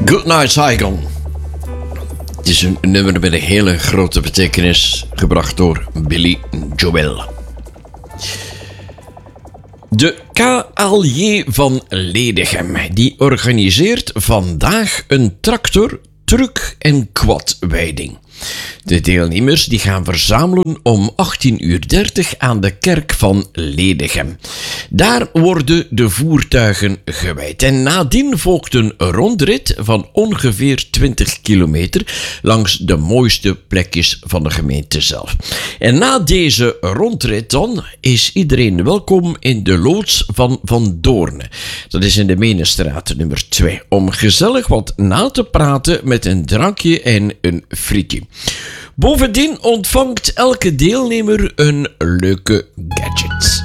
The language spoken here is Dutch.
Good Night Saigon. Het is een nummer met een hele grote betekenis, gebracht door Billy Joel. De KLJ van Ledegem die organiseert vandaag een tractor, truck en quadwijding. De deelnemers die gaan verzamelen om 18:30 aan de kerk van Ledegem. Daar worden de voertuigen gewijd. En nadien volgt een rondrit van ongeveer 20 kilometer langs de mooiste plekjes van de gemeente zelf. En na deze rondrit dan is iedereen welkom in de loods van Van Doorne. Dat is in de Menenstraat nummer 2. Om gezellig wat na te praten met een drankje en een frietje. Bovendien ontvangt elke deelnemer een leuke gadget.